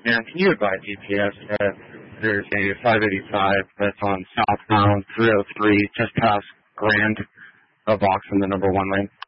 And can you advise GPS that there's a 585 that's on southbound 303 just past Grand of Ox in the number 1 lane?